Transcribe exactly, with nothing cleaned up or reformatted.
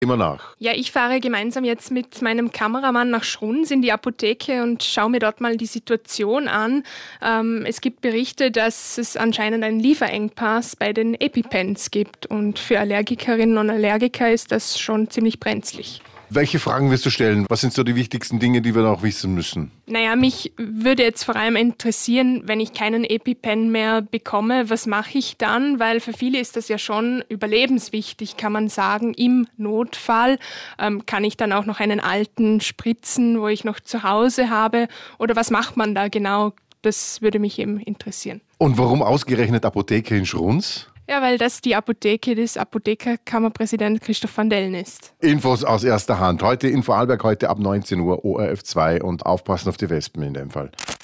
Immer nach. Ja, ich fahre gemeinsam jetzt mit meinem Kameramann nach Schruns in die Apotheke und schaue mir dort mal die Situation an. Ähm, es gibt Berichte, dass es anscheinend einen Lieferengpass bei den EpiPens gibt. Und für Allergikerinnen und Allergiker ist das schon ziemlich brenzlig. Welche Fragen wirst du stellen? Was sind so die wichtigsten Dinge, die wir noch wissen müssen? Naja, mich würde jetzt vor allem interessieren, wenn ich keinen EpiPen mehr bekomme, was mache ich dann? Weil für viele ist das ja schon überlebenswichtig, kann man sagen. Im Notfall ähm, kann ich dann auch noch einen alten spritzen, wo ich noch zu Hause habe. Oder was macht man da genau? Das würde mich eben interessieren. Und warum ausgerechnet Apotheke in Schruns? Ja, weil das die Apotheke des Apothekerkammerpräsident Christoph van Dellen ist. Infos aus erster Hand. Heute in Vorarlberg, heute ab neunzehn Uhr O R F zwei und aufpassen auf die Wespen in dem Fall.